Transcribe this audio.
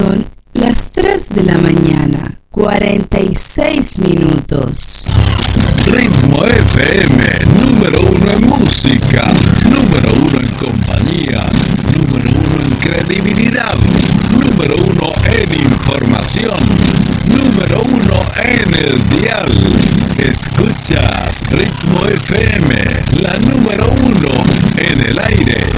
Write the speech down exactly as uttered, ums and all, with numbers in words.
Son las tres de la mañana, cuarenta y seis minutos. Ritmo F M, número uno en música, número uno en compañía, número uno en credibilidad, número uno en información, número uno en el dial. Escuchas Ritmo F M, la número uno en el aire.